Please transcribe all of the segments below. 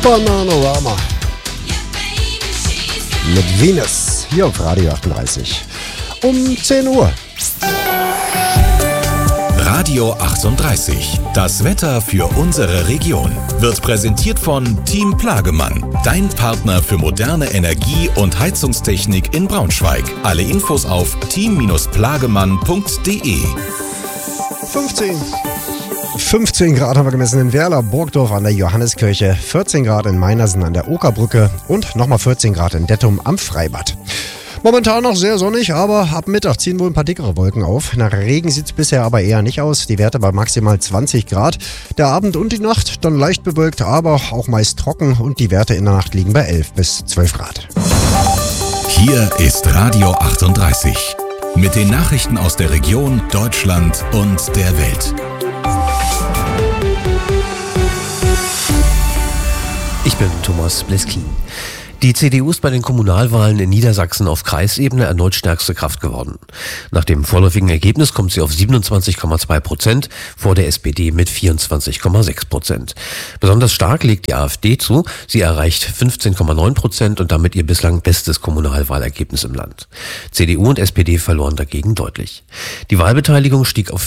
Bananarama mit Venus hier auf Radio 38 um 10 Uhr. Radio 38. Das Wetter für unsere Region wird präsentiert von Team Plagemann, dein Partner für moderne Energie- und Heizungstechnik in Braunschweig. Alle Infos auf team-plagemann.de. 15 Grad haben wir gemessen in Werla, Burgdorf an der Johanneskirche, 14 Grad in Meinersen an der Okerbrücke und nochmal 14 Grad in Dettum am Freibad. Momentan noch sehr sonnig, aber ab Mittag ziehen wohl ein paar dickere Wolken auf. Nach Regen sieht es bisher aber eher nicht aus. Die Werte bei maximal 20 Grad. Der Abend und die Nacht dann leicht bewölkt, aber auch meist trocken. Und die Werte in der Nacht liegen bei 11 bis 12 Grad. Hier ist Radio 38 mit den Nachrichten aus der Region, Deutschland und der Welt. Ich bin Thomas Bleskin. Die CDU ist bei den Kommunalwahlen in Niedersachsen auf Kreisebene erneut stärkste Kraft geworden. Nach dem vorläufigen Ergebnis kommt sie auf 27,2%, vor der SPD mit 24,6%. Besonders stark legt die AfD zu. Sie erreicht 15,9% und damit ihr bislang bestes Kommunalwahlergebnis im Land. CDU und SPD verloren dagegen deutlich. Die Wahlbeteiligung stieg auf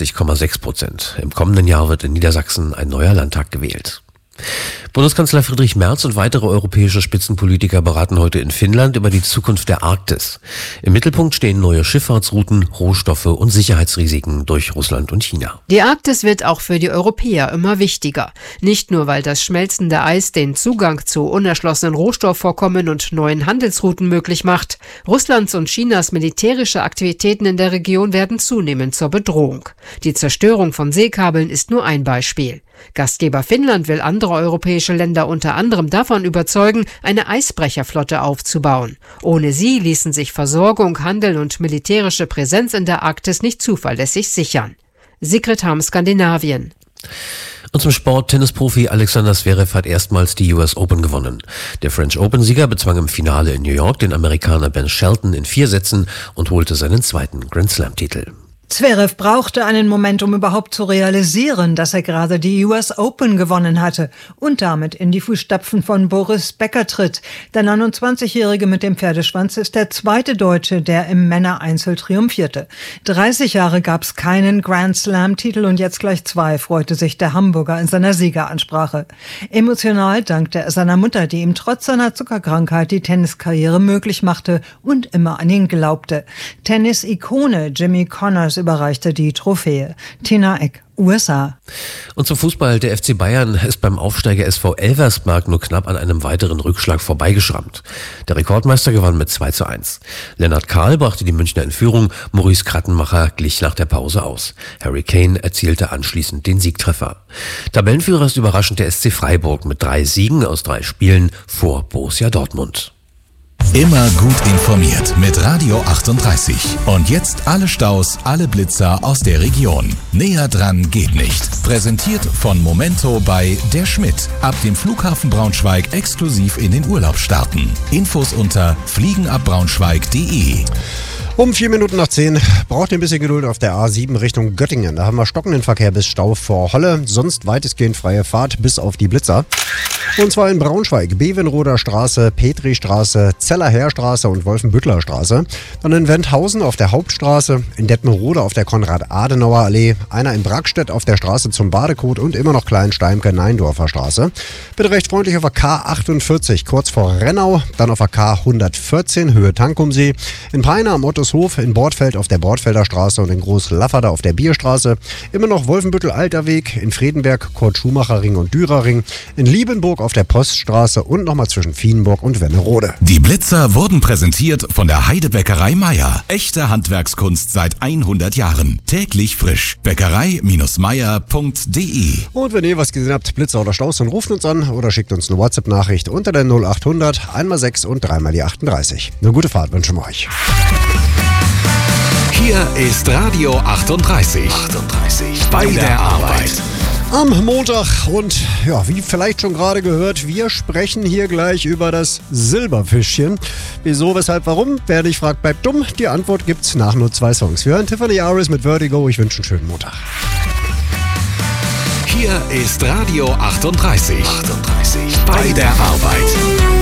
64,6%. Im kommenden Jahr wird in Niedersachsen ein neuer Landtag gewählt. Bundeskanzler Friedrich Merz und weitere europäische Spitzenpolitiker beraten heute in Finnland über die Zukunft der Arktis. Im Mittelpunkt stehen neue Schifffahrtsrouten, Rohstoffe und Sicherheitsrisiken durch Russland und China. Die Arktis wird auch für die Europäer immer wichtiger. Nicht nur, weil das schmelzende Eis den Zugang zu unerschlossenen Rohstoffvorkommen und neuen Handelsrouten möglich macht. Russlands und Chinas militärische Aktivitäten in der Region werden zunehmend zur Bedrohung. Die Zerstörung von Seekabeln ist nur ein Beispiel. Gastgeber Finnland will andere europäische Länder unter anderem davon überzeugen, eine Eisbrecherflotte aufzubauen. Ohne sie ließen sich Versorgung, Handel und militärische Präsenz in der Arktis nicht zuverlässig sichern. Sigrid Harm, Skandinavien. Und zum Sport: Tennisprofi Alexander Zverev hat erstmals die US Open gewonnen. Der French Open-Sieger bezwang im Finale in New York den Amerikaner Ben Shelton in 4 Sätzen und holte seinen zweiten Grand-Slam-Titel. Zverev brauchte einen Moment, um überhaupt zu realisieren, dass er gerade die US Open gewonnen hatte und damit in die Fußstapfen von Boris Becker tritt. Der 29-Jährige mit dem Pferdeschwanz ist der zweite Deutsche, der im Männereinzel triumphierte. 30 Jahre gab es keinen Grand-Slam-Titel und jetzt gleich 2, freute sich der Hamburger in seiner Siegeransprache. Emotional dankte er seiner Mutter, die ihm trotz seiner Zuckerkrankheit die Tenniskarriere möglich machte und immer an ihn glaubte. Tennis-Ikone Jimmy Connors überreichte die Trophäe. Tina Eck, USA. Und zum Fußball: Der FC Bayern ist beim Aufsteiger SV Elversberg nur knapp an einem weiteren Rückschlag vorbeigeschrammt. Der Rekordmeister gewann mit 2:1. Lennart Kahl brachte die Münchner in Führung, Maurice Krattenmacher glich nach der Pause aus. Harry Kane erzielte anschließend den Siegtreffer. Tabellenführer ist überraschend der SC Freiburg mit 3 Siegen aus 3 Spielen vor Borussia Dortmund. Immer gut informiert mit Radio 38. Und jetzt alle Staus, alle Blitzer aus der Region. Näher dran geht nicht. Präsentiert von Momento bei Der Schmidt. Ab dem Flughafen Braunschweig exklusiv in den Urlaub starten. Infos unter fliegenabbraunschweig.de. Um 4 Minuten nach 10 braucht ihr ein bisschen Geduld auf der A7 Richtung Göttingen. Da haben wir stockenden Verkehr bis Stau vor Holle. Sonst weitestgehend freie Fahrt bis auf die Blitzer. Und zwar in Braunschweig, Bevenroder Straße, Petristraße, Zellerherstraße und Wolfenbüttler Straße. Dann in Wendhausen auf der Hauptstraße, in Detmerode auf der Konrad-Adenauer-Allee, einer in Brackstedt auf der Straße zum Badekot und immer noch Kleinsteimke-Neindorfer Straße. Bitte recht freundlich auf der K48 kurz vor Rennau, dann auf der K114 Höhe Tankumsee, in Peine am Ottershof, in Bortfeld auf der Bortfelder Straße und in Groß-Lafferder auf der Bierstraße. Immer noch Wolfenbüttel-Alter-Weg, in Friedenberg, Kurt-Schumacher-Ring und Dürerring, in Liebenburg auf der Poststraße und nochmal zwischen Vienburg und Wernerode. Die Blitzer wurden präsentiert von der Heidebäckerei Meier. Echte Handwerkskunst seit 100 Jahren. Täglich frisch. Bäckerei-meier.de. Und wenn ihr was gesehen habt, Blitzer oder Staus, dann ruft uns an oder schickt uns eine WhatsApp-Nachricht unter der 0800 1x6 und 3x38. Eine gute Fahrt wünschen wir euch. Hier ist Radio 38. Bei der Arbeit. Am Montag und ja, wie vielleicht schon gerade gehört, wir sprechen hier gleich über das Silberfischchen. Wieso, weshalb, warum? Wer dich fragt, bleibt dumm. Die Antwort gibt's nach nur 2 Songs. Wir hören Tiffany Harris mit Vertigo. Ich wünsche einen schönen Montag. Hier ist Radio 38. Bei der Arbeit.